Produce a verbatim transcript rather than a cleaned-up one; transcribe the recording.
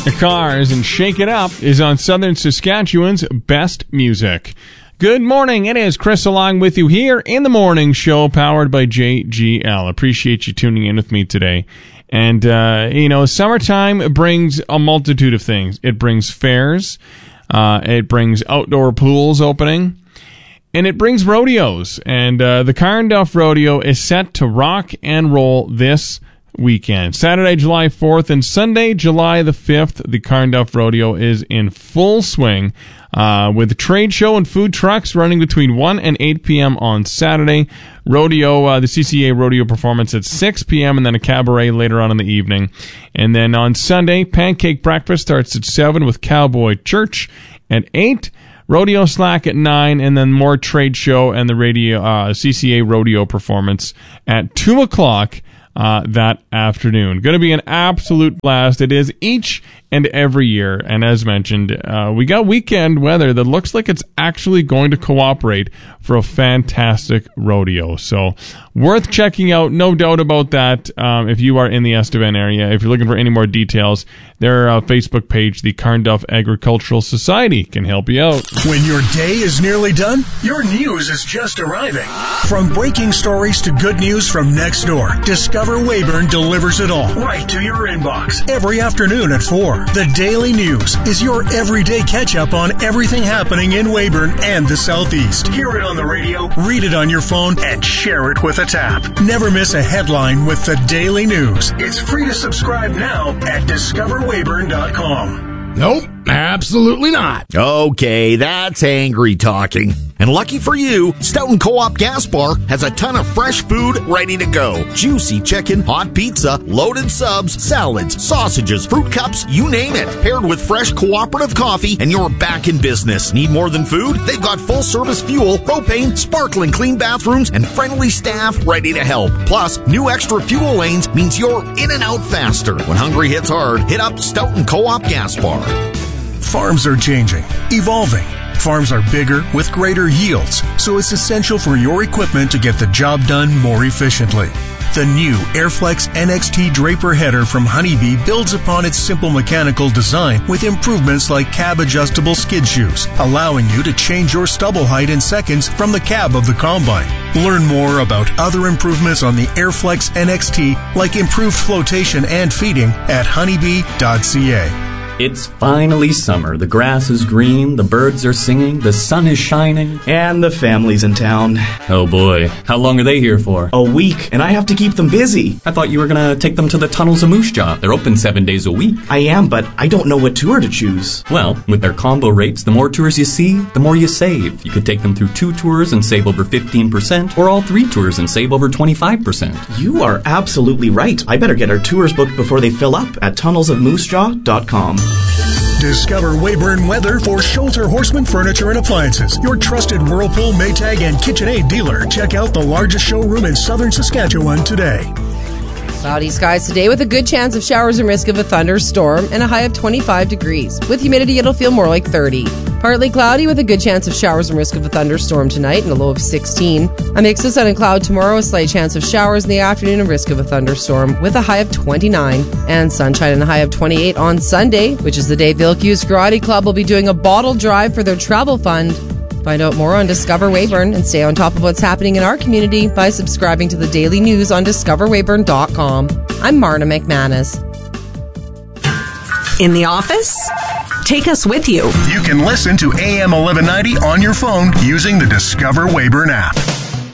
the Cars and Shake It Up is on Southern Saskatchewan's best music. Good morning. It is Chris along with you here in the morning show powered by J G L. Appreciate you tuning in with me today. And, uh, you know, summertime brings a multitude of things. It brings fairs. Uh, it brings outdoor pools opening. And it brings rodeos. And uh, the Carnduff Rodeo is set to rock and roll this weekend. Saturday, July fourth and Sunday, July the fifth, the Carnduff Rodeo is in full swing uh, with trade show and food trucks running between one and eight p.m. on Saturday. Rodeo, uh, the C C A rodeo performance at six p.m. and then a cabaret later on in the evening. And then on Sunday, pancake breakfast starts at seven with Cowboy Church at eight. Rodeo Slack at nine, and then more trade show and the radio uh, C C A rodeo performance at two o'clock uh, that afternoon. Going to be an absolute blast. It is each and every year. And as mentioned, uh, we got weekend weather that looks like it's actually going to cooperate for a fantastic rodeo. So worth checking out, no doubt about that. Um, if you are in the Estevan area, if you're looking for any more details, their uh, Facebook page, the Carnduff Agricultural Society, can help you out. When your day is nearly done, your news is just arriving. From breaking stories to good news from next door, Discover Weyburn delivers it all right to your inbox every afternoon at four. The Daily News is your everyday catch-up on everything happening in Weyburn and the Southeast. Hear it on the radio, read it on your phone, and share it with a tap. Never miss a headline with the Daily News. It's free to subscribe now at discover weyburn dot com. Nope, absolutely not. Okay, that's angry talking. And lucky for you, Stoughton Co-op Gas Bar has a ton of fresh food ready to go. Juicy chicken, hot pizza, loaded subs, salads, sausages, fruit cups, you name it. Paired with fresh cooperative coffee, and you're back in business. Need more than food? They've got full-service fuel, propane, sparkling clean bathrooms, and friendly staff ready to help. Plus, new extra fuel lanes means you're in and out faster. When hungry hits hard, hit up Stoughton Co-op Gas Bar. Farms are changing, evolving. Farms are bigger with greater yields, so it's essential for your equipment to get the job done more efficiently. The new Airflex N X T Draper header from Honeybee builds upon its simple mechanical design with improvements like cab-adjustable skid shoes, allowing you to change your stubble height in seconds from the cab of the combine. Learn more about other improvements on the Airflex N X T, like improved flotation and feeding, at honeybee dot c a. It's finally summer. The grass is green, the birds are singing, the sun is shining. And the family's in town. Oh boy, how long are they here for? A week, and I have to keep them busy. I thought you were gonna take them to the Tunnels of Moose Jaw. They're open seven days a week. I am, but I don't know what tour to choose. Well, with their combo rates, the more tours you see, the more you save. You could take them through two tours and save over fifteen percent, or all three tours and save over twenty-five percent. You are absolutely right. I better get our tours booked before they fill up at tunnels of moose jaw dot com. Discover Weyburn Weather for Scholzer Horseman Furniture and Appliances, your trusted Whirlpool, Maytag, and KitchenAid dealer. Check out the largest showroom in southern Saskatchewan today. Cloudy skies today with a good chance of showers and risk of a thunderstorm and a high of twenty-five degrees. With humidity, it'll feel more like thirty. Partly cloudy with a good chance of showers and risk of a thunderstorm tonight and a low of sixteen. A mix of sun and cloud tomorrow, a slight chance of showers in the afternoon and risk of a thunderstorm with a high of twenty-nine. And sunshine and a high of twenty-eight on Sunday, which is the day Vilkius Karate Club will be doing a bottle drive for their travel fund. Find out more on Discover Weyburn and stay on top of what's happening in our community by subscribing to the Daily News on discover weyburn dot com. I'm Marna McManus. In the office? Take us with you. You can listen to A M eleven ninety on your phone using the Discover Weyburn app.